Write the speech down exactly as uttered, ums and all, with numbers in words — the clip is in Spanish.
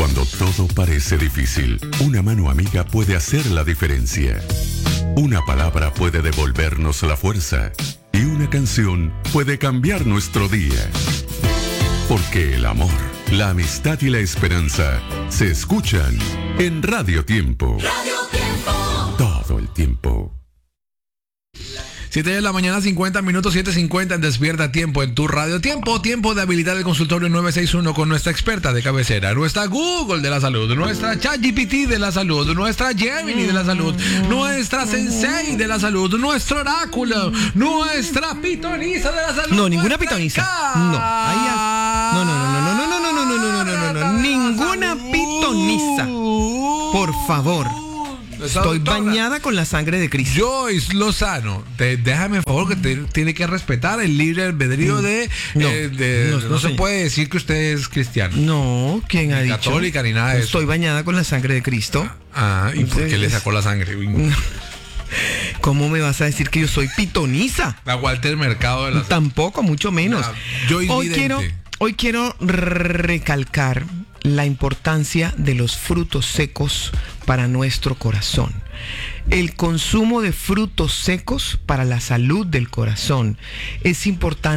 Cuando todo parece difícil, una mano amiga puede hacer la diferencia. Una palabra puede devolvernos la fuerza y una canción puede cambiar nuestro día. Porque el amor, la amistad y la esperanza se escuchan en Radio Tiempo. Radio Tiempo. Todo el tiempo. siete de la mañana, cincuenta minutos, siete cincuenta en Despierta Tiempo en tu Radio Tiempo. Tiempo de habilidad del consultorio nueve seis uno con nuestra experta de cabecera, nuestra Google de la salud, nuestra ChatGPT de la salud, nuestra Gemini de la salud, nuestra Sensei de la salud, nuestro oráculo, nuestra pitonisa de la salud. No, ninguna pitonisa. No. Ahí has... No, no, no, no, no, no, no, no, no, no, no, no, no, ninguna pitoniza. Por favor. Estoy bañada con la sangre de Cristo. Joyce Lozano, te, déjame por favor que te, tiene que respetar el libre albedrío de... No, eh, de no, no, no se señor. puede decir que usted es cristiano. No, ¿quién ha Ni dicho? católica ni nada de eso. Estoy bañada con la sangre de Cristo. Ah, ¿y por qué le Entonces- sacó la sangre? ¿Cómo me vas a decir que yo soy pitoniza? La Walter Mercado de la... Tampoco, mucho menos. La Joyce Hoy Vidente. quiero, hoy quiero recalcar la importancia de los frutos secos para nuestro corazón. El consumo de frutos secos para la salud del corazón es importante.